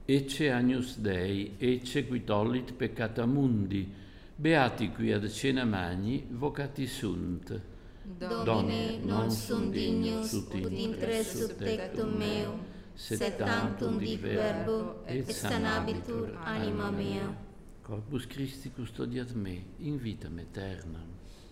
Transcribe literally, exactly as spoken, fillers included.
Ecce Agnus Dei, ecce qui tollit peccata mundi, beati qui ad cena magni, vocati sunt. Domine, non sum dignus ut intre sub tectum meum, sed tantum dic verbo, et sanabitur anima mea. Corpus Christi custodiat me, in vitam aeternam.